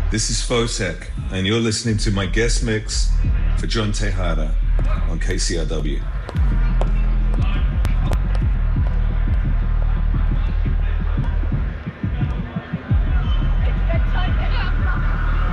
This is Fosec, and you're listening to my guest mix for John Tejada on KCRW.